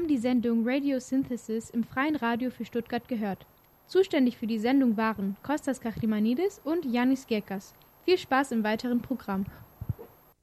die Sendung Radio Synthesis im Freien Radio für Stuttgart gehört. Zuständig für die Sendung waren Kostas Kachimanidis und Yannis Gekas. Viel Spaß im weiteren Programm.